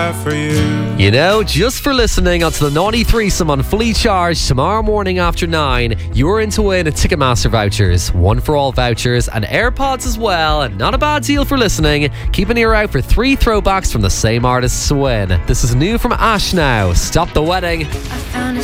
have for you. You know, just for listening onto the Naughty Threesome on Fully Charged tomorrow morning after 9, you're in to win a Ticketmaster vouchers, One for All vouchers, and AirPods as well. Not a bad deal for listening. Keep an ear out for 3 throwbacks from the same artists to win. This is new from Ash now. Stop the Wedding.